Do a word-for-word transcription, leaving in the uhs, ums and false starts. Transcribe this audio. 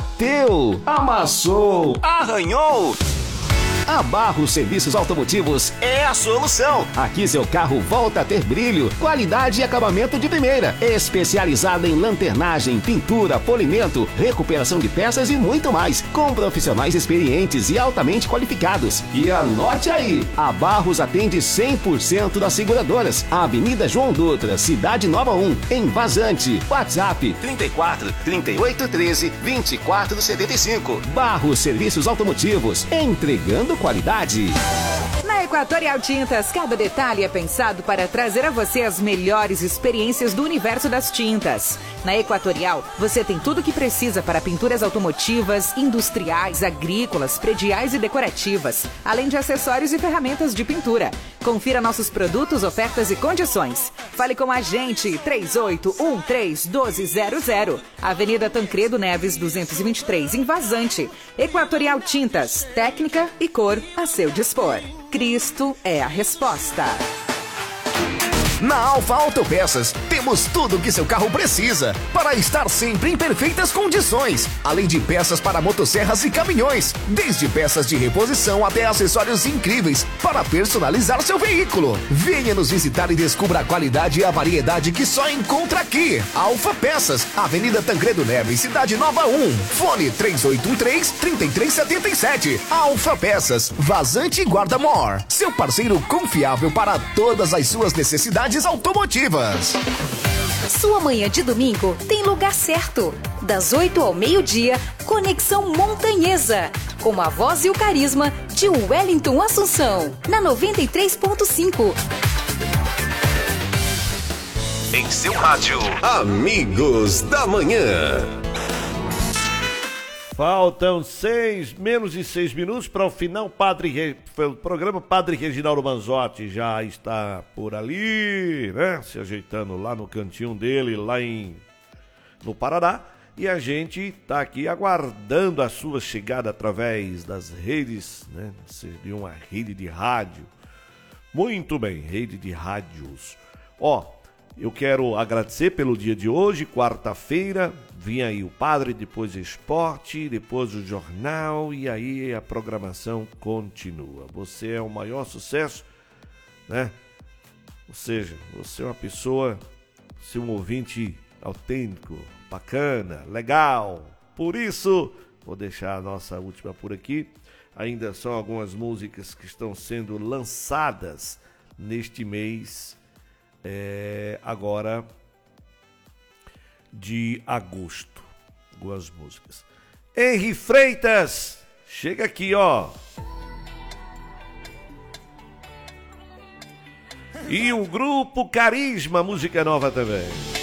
bateu, amassou, arranhou. A Barros Serviços Automotivos é a solução. Aqui seu carro volta a ter brilho, qualidade e acabamento de primeira. Especializada em lanternagem, pintura, polimento, recuperação de peças e muito mais. Com profissionais experientes e altamente qualificados. E anote aí, a Barros atende cem por cento das seguradoras. Avenida João Dutra, Cidade Nova um, em Vazante. WhatsApp trinta e quatro, trinta e oito, treze, vinte e quatro, setenta e cinco. Barros Serviços Automotivos, entregando qualidade. Na Equatorial Tintas, cada detalhe é pensado para trazer a você as melhores experiências do universo das tintas. Na Equatorial, você tem tudo o que precisa para pinturas automotivas, industriais, agrícolas, prediais e decorativas, além de acessórios e ferramentas de pintura. Confira nossos produtos, ofertas e condições. Fale com a gente, três oito um três, um dois zero zero. Avenida Tancredo Neves, duzentos e vinte e três, em Vazante. Equatorial Tintas, técnica e cor a seu dispor. Cristo é a resposta. Na Alfa Autopeças, temos tudo o que seu carro precisa para estar sempre em perfeitas condições. Além de peças para motosserras e caminhões, desde peças de reposição até acessórios incríveis para personalizar seu veículo. Venha nos visitar e descubra a qualidade e a variedade que só encontra aqui. Alfa Peças, Avenida Tancredo Neves, Cidade Nova um. Fone três oito um três, três três sete sete. Alfa Peças, Vazante e Guarda-Mor. Seu parceiro confiável para todas as suas necessidades automotivas. Sua manhã de domingo tem lugar certo. Das oito ao meio-dia, Conexão Montanhesa. Com a voz e o carisma de Wellington Assunção. Na noventa e três ponto cinco. Em seu rádio, Amigos da Manhã. Faltam seis, menos de seis minutos para o final. Padre Re... O programa Padre Reginaldo Manzotti já está por ali, né? Se ajeitando lá no cantinho dele, lá em no Paraná. E a gente está aqui aguardando a sua chegada através das redes, né? Seria uma rede de rádio. Muito bem, rede de rádios. Ó, eu quero agradecer pelo dia de hoje, quarta-feira. Vinha aí o Padre, depois o Esporte, depois o Jornal e aí a programação continua. Você é o maior sucesso, né? Ou seja, você é uma pessoa, você é um ouvinte autêntico, bacana, legal. Por isso, vou deixar a nossa última por aqui. Ainda são algumas músicas que estão sendo lançadas neste mês, é, agora... de agosto. Algumas músicas. Henri Freitas, chega aqui, ó. E o grupo Carisma, música nova também.